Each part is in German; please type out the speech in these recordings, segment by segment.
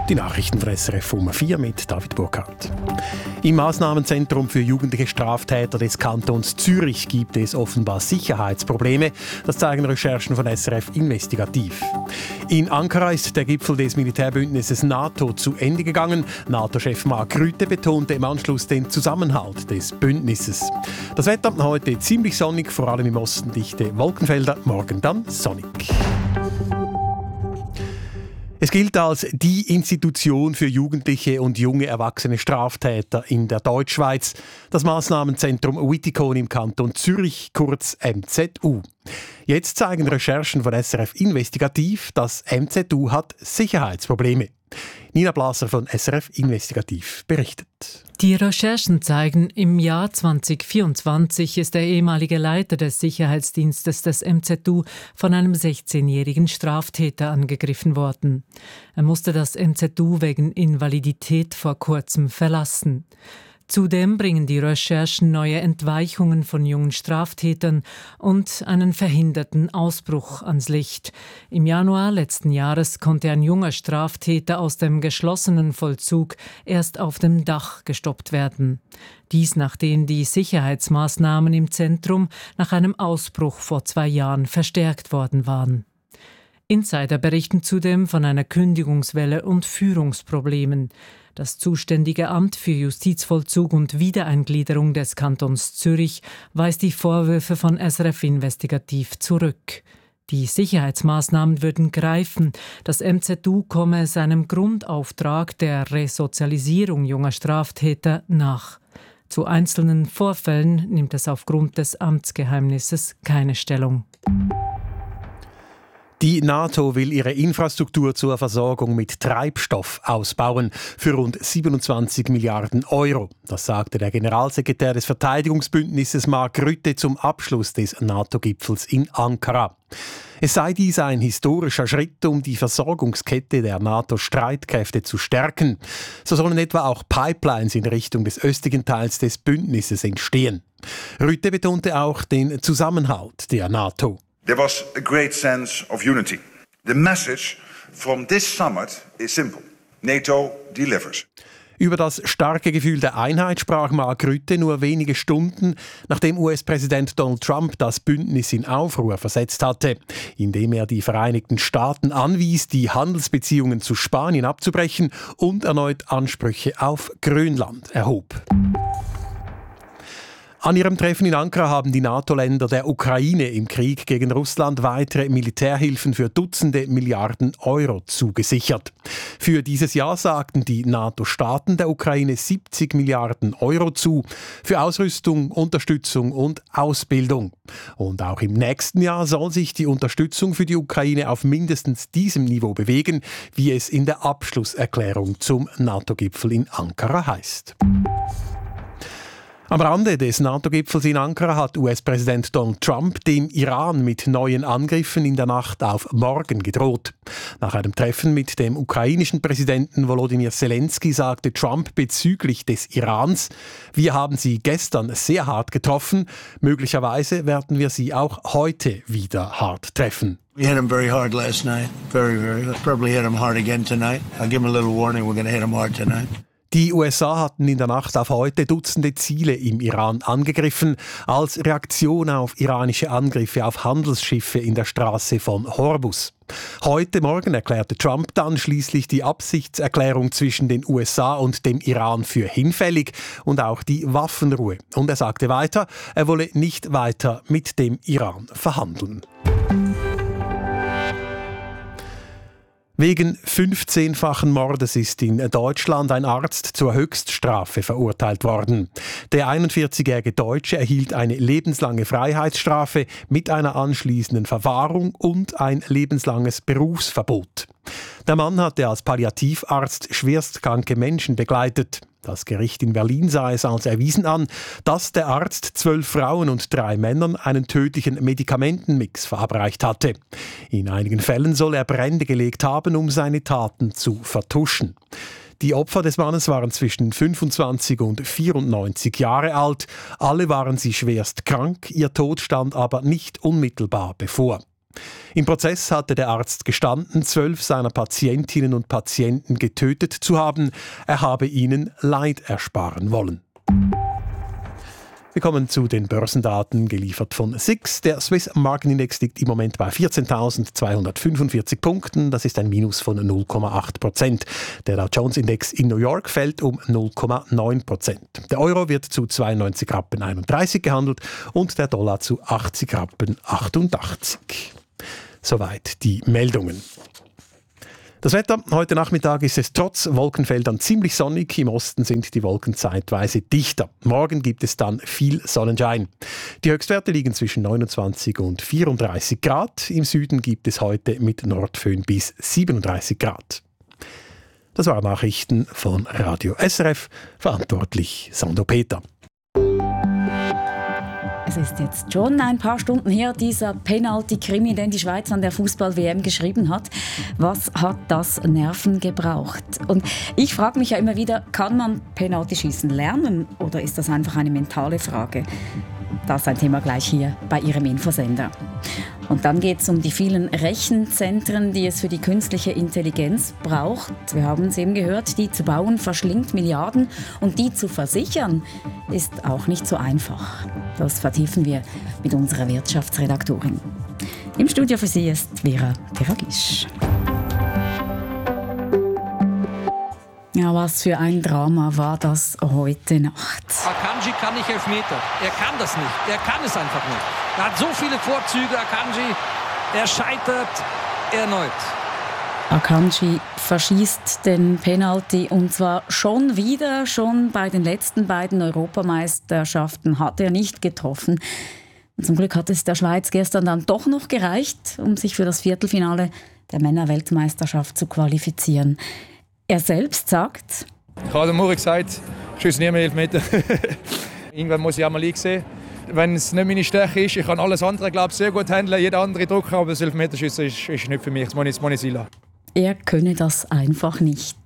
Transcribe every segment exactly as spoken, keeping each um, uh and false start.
Die Nachrichten von S R F um vier mit David Burkhardt. Im Massnahmenzentrum für jugendliche Straftäter des Kantons Zürich gibt es offenbar Sicherheitsprobleme. Das zeigen Recherchen von S R F Investigativ. In Ankara ist der Gipfel des Militärbündnisses NATO zu Ende gegangen. NATO-Chef Mark Rutte betonte im Anschluss den Zusammenhalt des Bündnisses. Das Wetter heute ziemlich sonnig, vor allem im Osten dichte Wolkenfelder, morgen dann sonnig. Es gilt als die Institution für jugendliche und junge erwachsene Straftäter in der Deutschschweiz, das Massnahmenzentrum Wittikon im Kanton Zürich, kurz M Z U. Jetzt zeigen Recherchen von S R F Investigativ, das M Z U hat Sicherheitsprobleme. Nina Blaser von S R F Investigativ berichtet. Die Recherchen zeigen, im Jahr zwanzig vierundzwanzig ist der ehemalige Leiter des Sicherheitsdienstes des M Z U von einem sechzehnjährigen Straftäter angegriffen worden. Er musste das M Z U wegen Invalidität vor kurzem verlassen. Zudem bringen die Recherchen neue Entweichungen von jungen Straftätern und einen verhinderten Ausbruch ans Licht. Im Januar letzten Jahres konnte ein junger Straftäter aus dem geschlossenen Vollzug erst auf dem Dach gestoppt werden. Dies nachdem die Sicherheitsmaßnahmen im Zentrum nach einem Ausbruch vor zwei Jahren verstärkt worden waren. Insider berichten zudem von einer Kündigungswelle und Führungsproblemen. Das zuständige Amt für Justizvollzug und Wiedereingliederung des Kantons Zürich weist die Vorwürfe von S R F Investigativ zurück. Die Sicherheitsmaßnahmen würden greifen. Das M Z U komme seinem Grundauftrag der Resozialisierung junger Straftäter nach. Zu einzelnen Vorfällen nimmt es aufgrund des Amtsgeheimnisses keine Stellung. Die NATO will ihre Infrastruktur zur Versorgung mit Treibstoff ausbauen für rund siebenundzwanzig Milliarden Euro. Das sagte der Generalsekretär des Verteidigungsbündnisses Mark Rutte zum Abschluss des NATO-Gipfels in Ankara. Es sei dies ein historischer Schritt, um die Versorgungskette der NATO-Streitkräfte zu stärken. So sollen etwa auch Pipelines in Richtung des östlichen Teils des Bündnisses entstehen. Rutte betonte auch den Zusammenhalt der NATO. There was a great sense of unity. The message from this summit is simple. NATO delivers. Über das starke Gefühl der Einheit sprach Mark Rutte nur wenige Stunden, nachdem U S-Präsident Donald Trump das Bündnis in Aufruhr versetzt hatte, indem er die Vereinigten Staaten anwies, die Handelsbeziehungen zu Spanien abzubrechen und erneut Ansprüche auf Grönland erhob. An ihrem Treffen in Ankara haben die NATO-Länder der Ukraine im Krieg gegen Russland weitere Militärhilfen für Dutzende Milliarden Euro zugesichert. Für dieses Jahr sagten die NATO-Staaten der Ukraine siebzig Milliarden Euro zu, für Ausrüstung, Unterstützung und Ausbildung. Und auch im nächsten Jahr soll sich die Unterstützung für die Ukraine auf mindestens diesem Niveau bewegen, wie es in der Abschlusserklärung zum NATO-Gipfel in Ankara heißt. Am Rande des NATO-Gipfels in Ankara hat U S-Präsident Donald Trump dem Iran mit neuen Angriffen in der Nacht auf morgen gedroht. Nach einem Treffen mit dem ukrainischen Präsidenten Volodymyr Zelensky sagte Trump bezüglich des Irans: Wir haben sie gestern sehr hart getroffen, möglicherweise werden wir sie auch heute wieder hart treffen. We hit him very hard last night, very, very hard. Probably hit him hard again tonight. I'll give him a little warning, we're going to hit him hard tonight. Die U S A hatten in der Nacht auf heute Dutzende Ziele im Iran angegriffen, als Reaktion auf iranische Angriffe auf Handelsschiffe in der Straße von Hormuz. Heute Morgen erklärte Trump dann schließlich die Absichtserklärung zwischen den U S A und dem Iran für hinfällig und auch die Waffenruhe. Und er sagte weiter, er wolle nicht weiter mit dem Iran verhandeln. Wegen fünfzehnfachen Mordes ist in Deutschland ein Arzt zur Höchststrafe verurteilt worden. Der einundvierzigjährige Deutsche erhielt eine lebenslange Freiheitsstrafe mit einer anschließenden Verwahrung und ein lebenslanges Berufsverbot. Der Mann hatte als Palliativarzt schwerstkranke Menschen begleitet. Das Gericht in Berlin sah es als erwiesen an, dass der Arzt zwölf Frauen und drei Männern einen tödlichen Medikamentenmix verabreicht hatte. In einigen Fällen soll er Brände gelegt haben, um seine Taten zu vertuschen. Die Opfer des Mannes waren zwischen fünfundzwanzig und vierundneunzig Jahre alt. Alle waren sie schwerst krank, ihr Tod stand aber nicht unmittelbar bevor. Im Prozess hatte der Arzt gestanden, zwölf seiner Patientinnen und Patienten getötet zu haben. Er habe ihnen Leid ersparen wollen. Wir kommen zu den Börsendaten, geliefert von S I X. Der Swiss Marketindex liegt im Moment bei vierzehntausendzweihundertfünfundvierzig Punkten. Das ist ein Minus von null Komma acht Prozent. Der Dow Jones Index in New York fällt um null Komma neun Prozent. Der Euro wird zu zweiundneunzig Rappen einunddreißig gehandelt und der Dollar zu achtzig Rappen achtundachtzig. Soweit die Meldungen. Das Wetter, heute Nachmittag ist es trotz Wolkenfeldern ziemlich sonnig. Im Osten sind die Wolken zeitweise dichter. Morgen gibt es dann viel Sonnenschein. Die Höchstwerte liegen zwischen neunundzwanzig und vierunddreißig Grad. Im Süden gibt es heute mit Nordföhn bis siebenunddreißig Grad. Das waren Nachrichten von Radio S R F, verantwortlich Sandro Peter. Es ist jetzt schon ein paar Stunden her, dieser Penalty-Krimi, den die Schweiz an der Fußball-W M geschrieben hat. Was hat das Nerven gebraucht? Und ich frage mich ja immer wieder, kann man Penalty-Schießen lernen oder ist das einfach eine mentale Frage? Das ist ein Thema gleich hier bei Ihrem Infosender. Und dann geht es um die vielen Rechenzentren, die es für die künstliche Intelligenz braucht. Wir haben es eben gehört, die zu bauen verschlingt Milliarden und die zu versichern ist auch nicht so einfach. Das vertiefen wir mit unserer Wirtschaftsredaktorin. Im Studio für Sie ist Vera Piragisch. Ja, was für ein Drama war das heute Nacht. Akanji kann nicht Elfmeter. Er kann das nicht. Er kann es einfach nicht. Er hat so viele Vorzüge, Akanji. Er scheitert erneut. Akanji verschießt den Penalty und zwar schon wieder, schon bei den letzten beiden Europameisterschaften hat er nicht getroffen. Und zum Glück hat es der Schweiz gestern dann doch noch gereicht, um sich für das Viertelfinale der Männerweltmeisterschaft zu qualifizieren. Er selbst sagt: Ich habe dem Muri gesagt, ich schieße nie mehr Elfmeter. Irgendwann muss ich auch mal einsehen. Wenn es nicht meine Stärke ist, ich kann alles andere, glaube ich, sehr gut handeln, jeder andere Drucker, aber das Elfmeterschießen ist, ist nicht für mich, das muss ich, das muss ich sein lassen. Er könne das einfach nicht.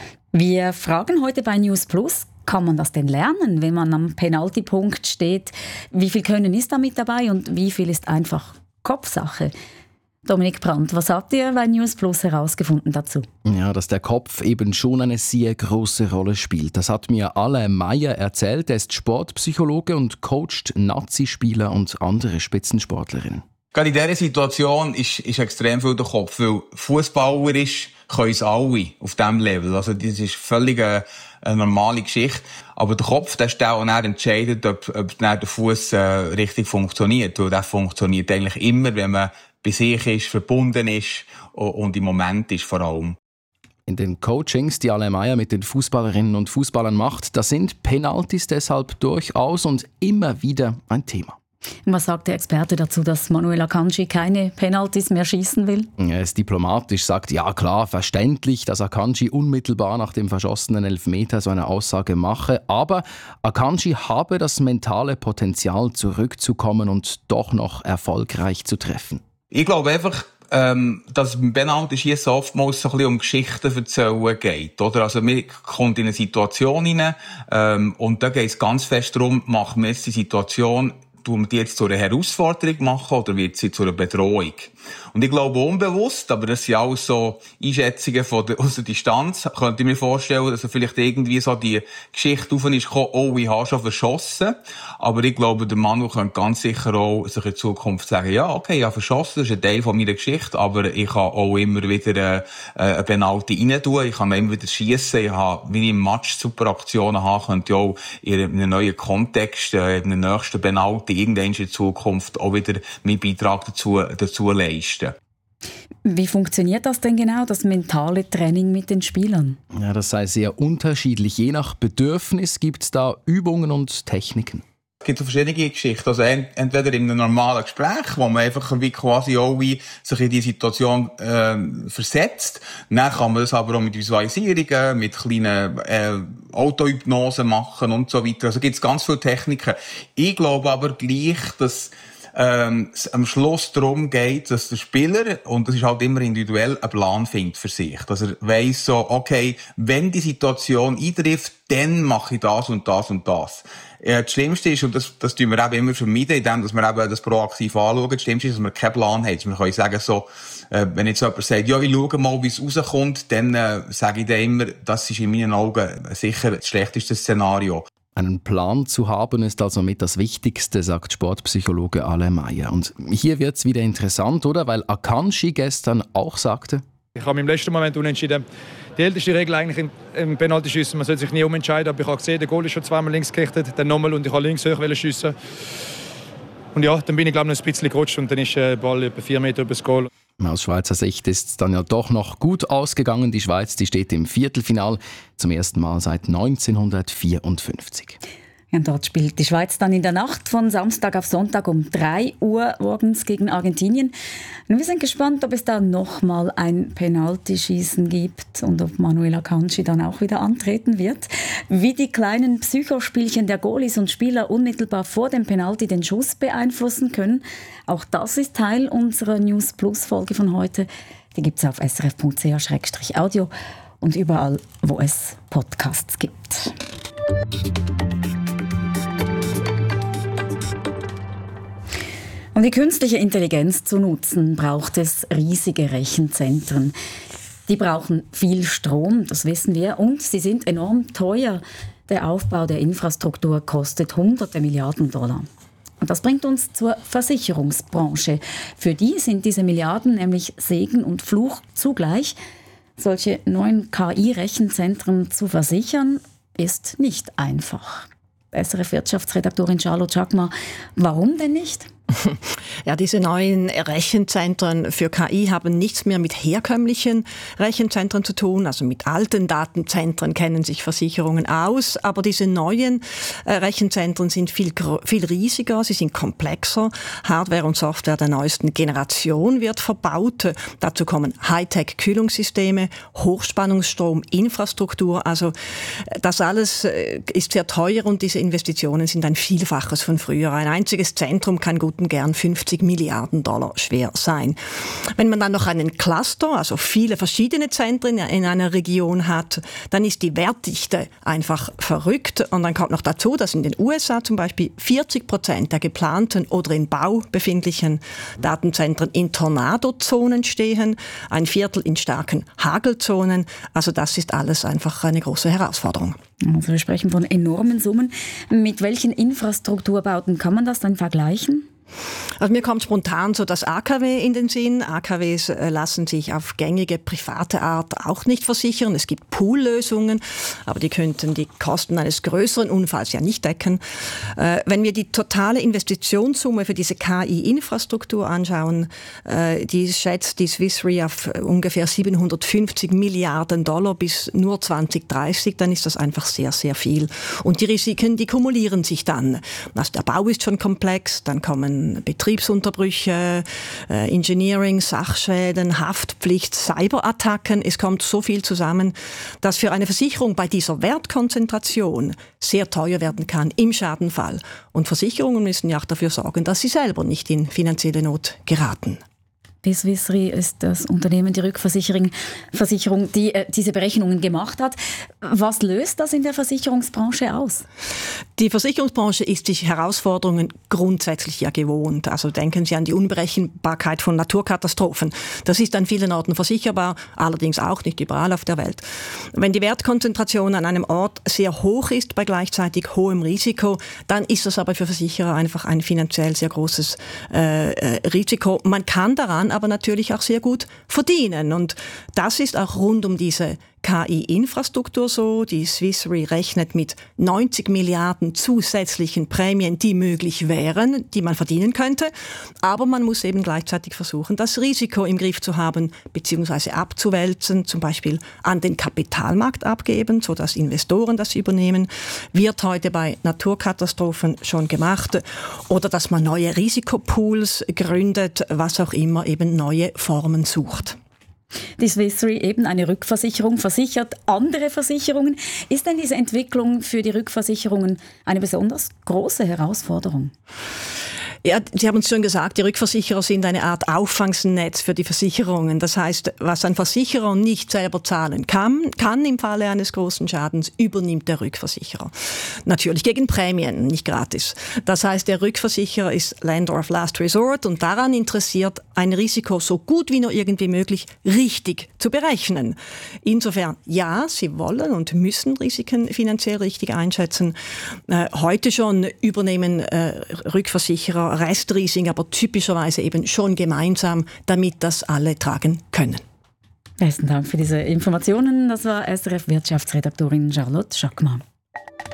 Wir fragen heute bei News Plus, kann man das denn lernen, wenn man am Penaltypunkt steht? Wie viel Können ist da mit dabei und wie viel ist einfach Kopfsache? Dominik Brandt, was habt ihr bei News Plus herausgefunden dazu? Ja, dass der Kopf eben schon eine sehr große Rolle spielt. Das hat mir Alain Meyer erzählt. Er ist Sportpsychologe und coacht Nazi-Spieler und andere Spitzensportlerinnen. Gerade in dieser Situation ist, ist extrem viel der Kopf, weil fußballerisch können es alle auf diesem Level. Also das ist völlig eine, eine normale Geschichte. Aber der Kopf, der ist der, der entscheidet, ob, ob der Fuß äh, richtig funktioniert. Weil der funktioniert eigentlich immer, wenn man bei sich ist, verbunden ist und im Moment ist vor allem. In den Coachings, die Alain Meyer mit den Fußballerinnen und Fußballern macht, da sind Penaltys deshalb durchaus und immer wieder ein Thema. Und was sagt der Experte dazu, dass Manuel Akanji keine Penaltys mehr schießen will? Er ist diplomatisch, sagt, ja klar, verständlich, dass Akanji unmittelbar nach dem verschossenen Elfmeter so eine Aussage mache, aber Akanji habe das mentale Potenzial, zurückzukommen und doch noch erfolgreich zu treffen. Ich glaube einfach, ähm, dass es beim Penalty-Schiessen oftmals so ein bisschen um Geschichten erzählen geht, oder? Also, man kommt in eine Situation hinein, ähm, und da geht es ganz fest darum, machen wir jetzt die Situation, tun wir die jetzt zu einer Herausforderung machen oder wird sie zu einer Bedrohung? Und ich glaube unbewusst, aber das sind auch so Einschätzungen von der, aus der Distanz, könnte ich mir vorstellen, dass er vielleicht irgendwie so die Geschichte auf ist gekommen, oh, ich habe schon verschossen. Aber ich glaube, der Manu könnte ganz sicher auch sich in Zukunft sagen, ja, okay, ich habe verschossen, das ist ein Teil von meiner Geschichte, aber ich kann auch immer wieder äh, eine Penalty rein tun, ich kann immer wieder schiessen, ich habe, wenn ich im Match super Aktionen habe, könnte ich auch in einem neuen Kontext, äh, in einem nächsten Penalty irgendwann in Zukunft auch wieder meinen Beitrag dazu, dazu leisten. Wie funktioniert das denn genau, das mentale Training mit den Spielern? Ja, das sei sehr unterschiedlich. Je nach Bedürfnis gibt es da Übungen und Techniken. Es gibt so verschiedene Geschichten. Also entweder in einem normalen Gespräch, wo man einfach wie quasi auch wie sich in die Situation äh, versetzt. Dann kann man das aber auch mit Visualisierungen, mit kleinen äh, Autohypnosen machen und so weiter. Also gibt es ganz viele Techniken. Ich glaube aber gleich, dass ähm, es am Schluss darum geht, dass der Spieler, und das ist halt immer individuell, einen Plan findet für sich. Dass er weiss so, okay, wenn die Situation eintrifft, dann mache ich das und das und das. Ja, das Schlimmste ist, und das, das tun wir eben immer vermeiden, indem dass wir eben das proaktiv anschauen, das Schlimmste ist, dass wir keinen Plan haben. Wir können sagen so, äh, wenn jetzt jemand sagt, ja, ich schaue mal, wie es rauskommt, dann äh, sage ich dann immer, das ist in meinen Augen sicher das schlechteste Szenario. Einen Plan zu haben ist also mit das Wichtigste, sagt Sportpsychologe Ale Meyer. Und hier wird es wieder interessant, oder? Weil Akanji gestern auch sagte: Ich habe im letzten Moment unentschieden. Die älteste Regel eigentlich im, im Penaltyschiessen, man soll sich nie umentscheiden, aber ich habe gesehen, der Goal ist schon zweimal links gerichtet, dann nochmal und ich habe links hoch schiessen. Und ja, dann bin ich glaube ich noch ein bisschen gerutscht und dann ist der Ball etwa vier Meter über das Goal. Aus Schweizer Sicht ist es dann ja doch noch gut ausgegangen. Die Schweiz, die steht im Viertelfinal zum ersten Mal seit neunzehnhundertvierundfünfzig. Ja, und dort spielt die Schweiz dann in der Nacht von Samstag auf Sonntag um drei Uhr morgens gegen Argentinien. Und wir sind gespannt, ob es da nochmal ein Penaltyschießen gibt und ob Manuel Akanji dann auch wieder antreten wird. Wie die kleinen Psychospielchen der Goalies und Spieler unmittelbar vor dem Penalty den Schuss beeinflussen können, auch das ist Teil unserer News Plus Folge von heute. Die gibt es auf s r f punkt c h slash audio und überall, wo es Podcasts gibt. Um die künstliche Intelligenz zu nutzen, braucht es riesige Rechenzentren. Die brauchen viel Strom, das wissen wir, und sie sind enorm teuer. Der Aufbau der Infrastruktur kostet hunderte Milliarden Dollar. Und das bringt uns zur Versicherungsbranche. Für die sind diese Milliarden nämlich Segen und Fluch zugleich. Solche neuen K I-Rechenzentren zu versichern, ist nicht einfach. S R F-Wirtschaftsredaktorin Charlotte Chakma, warum denn nicht? Ja, diese neuen Rechenzentren für K I haben nichts mehr mit herkömmlichen Rechenzentren zu tun. Also mit alten Datenzentren kennen sich Versicherungen aus. Aber diese neuen äh, Rechenzentren sind viel, viel riesiger, sie sind komplexer. Hardware und Software der neuesten Generation wird verbaut. Dazu kommen Hightech-Kühlungssysteme, Hochspannungsstrom, Infrastruktur. Also das alles äh, ist sehr teuer und diese Investitionen sind ein Vielfaches von früher. Ein einziges Zentrum kann gut gern fünfzig Milliarden Dollar schwer sein. Wenn man dann noch einen Cluster, also viele verschiedene Zentren in einer Region hat, dann ist die Wertdichte einfach verrückt. Und dann kommt noch dazu, dass in den U S A zum Beispiel vierzig Prozent der geplanten oder im Bau befindlichen Datenzentren in Tornadozonen stehen, ein Viertel in starken Hagelzonen. Also das ist alles einfach eine große Herausforderung. Also wir sprechen von enormen Summen. Mit welchen Infrastrukturbauten kann man das dann vergleichen? Also mir kommt spontan so das A K W in den Sinn. A K Ws lassen sich auf gängige private Art auch nicht versichern. Es gibt Poollösungen, aber die könnten die Kosten eines größeren Unfalls ja nicht decken. Äh, wenn wir die totale Investitionssumme für diese K I-Infrastruktur anschauen, äh, die schätzt die Swiss Re auf ungefähr siebenhundertfünfzig Milliarden Dollar bis nur zwanzig dreißig, dann ist das einfach sehr, sehr viel. Und die Risiken, die kumulieren sich dann. Also der Bau ist schon komplex, dann kommen Betriebsunterbrüche, äh, Engineering, Sachschäden, Haftpflicht, Cyberattacken. Es kommt so viel zusammen, dass für eine Versicherung bei dieser Wertkonzentration sehr teuer werden kann im Schadenfall. Und Versicherungen müssen ja auch dafür sorgen, dass sie selber nicht in finanzielle Not geraten. Die Swiss Re ist das Unternehmen, die Rückversicherung, Versicherung, die äh, diese Berechnungen gemacht hat. Was löst das in der Versicherungsbranche aus? Die Versicherungsbranche ist sich Herausforderungen grundsätzlich ja gewohnt. Also denken Sie an die Unberechenbarkeit von Naturkatastrophen. Das ist an vielen Orten versicherbar, allerdings auch nicht überall auf der Welt. Wenn die Wertkonzentration an einem Ort sehr hoch ist bei gleichzeitig hohem Risiko, dann ist das aber für Versicherer einfach ein finanziell sehr großes äh, äh, Risiko. Man kann daran aber natürlich auch sehr gut verdienen. Und das ist auch rund um diese K I-Infrastruktur so. Die Swiss Re rechnet mit neunzig Milliarden zusätzlichen Prämien, die möglich wären, die man verdienen könnte. Aber man muss eben gleichzeitig versuchen, das Risiko im Griff zu haben bzw. abzuwälzen, zum Beispiel an den Kapitalmarkt abgeben, sodass Investoren das übernehmen. Wird heute bei Naturkatastrophen schon gemacht. Oder dass man neue Risikopools gründet, was auch immer, eben neue Formen sucht. Die Swiss Re, eben eine Rückversicherung, versichert andere Versicherungen. Ist denn diese Entwicklung für die Rückversicherungen eine besonders große Herausforderung? Ja, Sie haben es schon gesagt, die Rückversicherer sind eine Art Auffangsnetz für die Versicherungen. Das heißt, was ein Versicherer nicht selber zahlen kann, kann im Falle eines großen Schadens, übernimmt der Rückversicherer. Natürlich gegen Prämien, nicht gratis. Das heißt, der Rückversicherer ist Lender of Last Resort und daran interessiert, ein Risiko so gut wie nur irgendwie möglich richtig zu berechnen. Insofern, ja, sie wollen und müssen Risiken finanziell richtig einschätzen. Äh, heute schon übernehmen äh, Rückversicherer Restrisiken, aber typischerweise eben schon gemeinsam, damit das alle tragen können. Besten Dank für diese Informationen. Das war S R F-Wirtschaftsredaktorin Charlotte Schackmann.